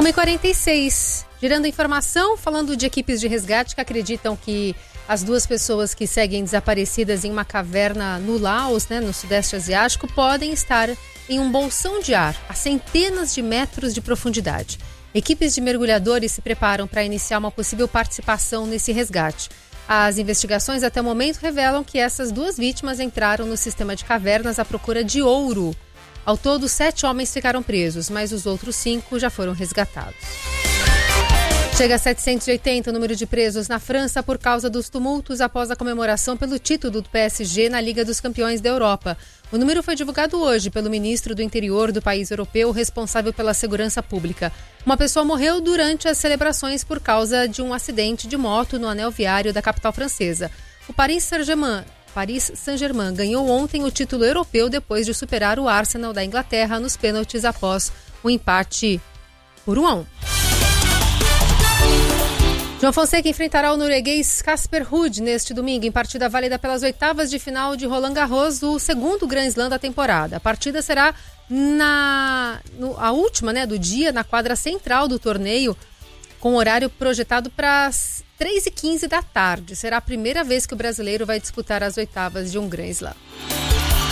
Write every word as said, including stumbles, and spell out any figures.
uma e quarenta e seis. Girando a informação, falando de equipes de resgate que acreditam que as duas pessoas que seguem desaparecidas em uma caverna no Laos, né, no Sudeste Asiático, podem estar em um bolsão de ar a centenas de metros de profundidade. Equipes de mergulhadores se preparam para iniciar uma possível participação nesse resgate. As investigações até o momento revelam que essas duas vítimas entraram no sistema de cavernas à procura de ouro. Ao todo, sete homens ficaram presos, mas os outros cinco já foram resgatados. Chega a setecentos e oitenta o número de presos na França por causa dos tumultos após a comemoração pelo título do P S G na Liga dos Campeões da Europa. O número foi divulgado hoje pelo ministro do Interior do país europeu responsável pela segurança pública. Uma pessoa morreu durante as celebrações por causa de um acidente de moto no anel viário da capital francesa. O Paris Saint-Germain, Paris Saint-Germain ganhou ontem o título europeu depois de superar o Arsenal da Inglaterra nos pênaltis após o empate por um a um. João Fonseca enfrentará o norueguês Casper Ruud neste domingo, em partida válida pelas oitavas de final de Roland Garros, o segundo Grand Slam da temporada. A partida será na, no, a última né, do dia, na quadra central do torneio, com horário projetado para as três e quinze da tarde. Será a primeira vez que o brasileiro vai disputar as oitavas de um Grand Slam.